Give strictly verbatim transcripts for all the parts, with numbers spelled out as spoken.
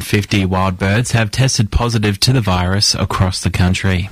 fifty wild birds have tested positive to the virus across the country.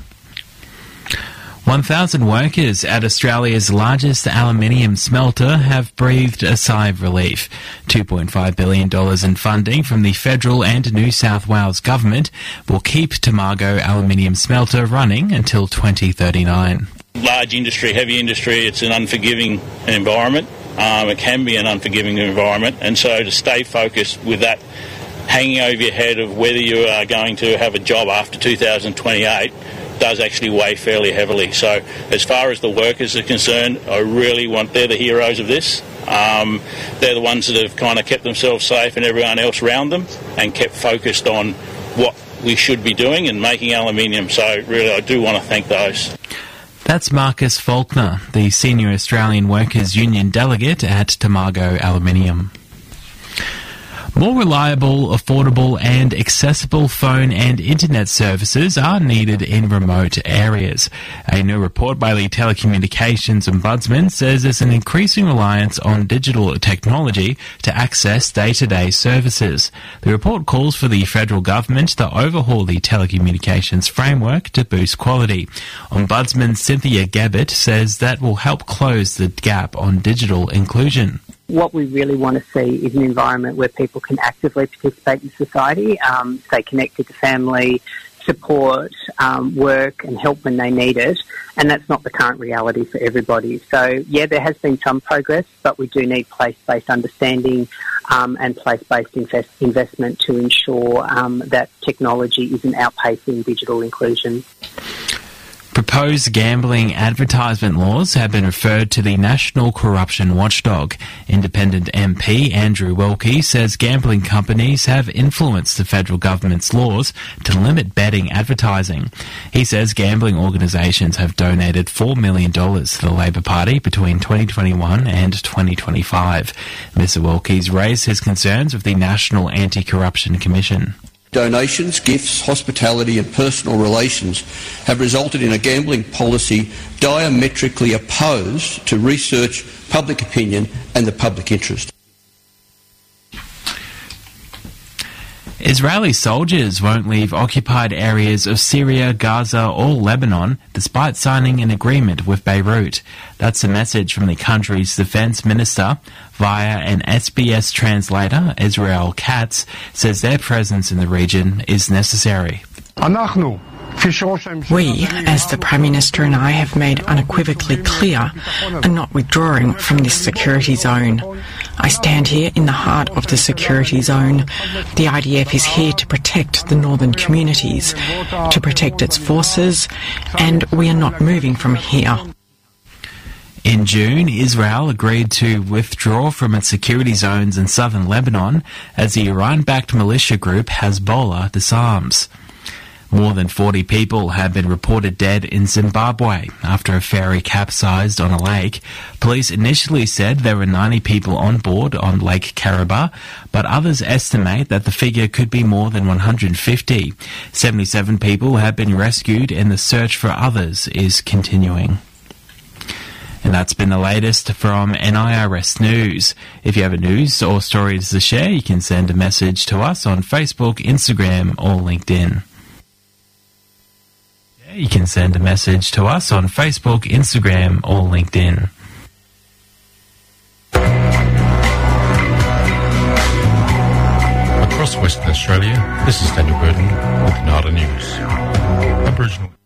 one thousand workers at Australia's largest aluminium smelter have breathed a sigh of relief. two point five billion dollars in funding from the federal and New South Wales government will keep Tomago aluminium smelter running until twenty thirty-nine. Large industry, heavy industry, it's an unforgiving environment. Um, it can be an unforgiving environment, and so to stay focused with that hanging over your head of whether you are going to have a job after two thousand twenty-eight does actually weigh fairly heavily. So as far as the workers are concerned, I really want, they're the heroes of this. Um, they're the ones that have kind of kept themselves safe and everyone else around them and kept focused on what we should be doing and making aluminium. So really I do want to thank those. That's Marcus Faulkner, the Senior Australian Workers Union delegate at Tomago Aluminium. More reliable, affordable and accessible phone and internet services are needed in remote areas. A new report by the Telecommunications Ombudsman says there's an increasing reliance on digital technology to access day-to-day services. The report calls for the federal government to overhaul the telecommunications framework to boost quality. Ombudsman Cynthia Gabbett says that will help close the gap on digital inclusion. What we really want to see is an environment where people can actively participate in society, um, stay connected to family, support, um, work and help when they need it. And that's not the current reality for everybody. So, yeah, there has been some progress, but we do need place-based understanding um, and place-based invest- investment to ensure um, that technology isn't outpacing digital inclusion. Proposed gambling advertisement laws have been referred to the National Corruption Watchdog. Independent M P Andrew Wilkie says gambling companies have influenced the federal government's laws to limit betting advertising. He says gambling organisations have donated four million dollars to the Labor Party between twenty twenty-one and twenty twenty-five. Mister Wilkie's raised his concerns with the National Anti-Corruption Commission. Donations, gifts, hospitality and personal relations have resulted in a gambling policy diametrically opposed to research, public opinion and the public interest. Israeli soldiers won't leave occupied areas of Syria, Gaza or Lebanon despite signing an agreement with Beirut. That's a message from the country's defence minister. Via an S B S translator, Israel Katz says their presence in the region is necessary. We, as the Prime Minister and I have made unequivocally clear, are not withdrawing from this security zone. I stand here in the heart of the security zone. The I D F is here to protect the northern communities, to protect its forces, and we are not moving from here. In June, Israel agreed to withdraw from its security zones in southern Lebanon as the Iran-backed militia group Hezbollah disarms. More than forty people have been reported dead in Zimbabwe after a ferry capsized on a lake. Police initially said there were ninety people on board on Lake Kariba, but others estimate that the figure could be more than one hundred fifty. seventy-seven people have been rescued and the search for others is continuing. And that's been the latest from N I R S News. If you have a news or stories to share, you can send a message to us on Facebook, Instagram or LinkedIn. You can send a message to us on Facebook, Instagram or LinkedIn. Across Western Australia, this is Daniel Burton with Nada News. Aboriginal